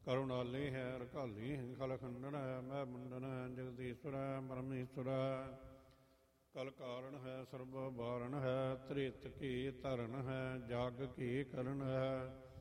ਕਰੁਣਾਲੀ ਹੈ ਰਖਾਲੀ ਹੈ ਖਲ ਖੰਡਨ ਹੈ ਮਹਿ ਮੁੰਡਨ ਹੈ ਜਗਦੀਸ਼ਵਰ ਹੈ ਪਰਮੇਸ਼ਵਰ ਹੈ ਕਲ ਕਾਰਨ ਹੈ ਸਰਬ ਬਾਰਨ ਹੈ ਤ੍ਰਿਤ ਕੀ ਧਰਨ ਹੈ ਜਗ ਕੀ ਕਰਨ ਹੈ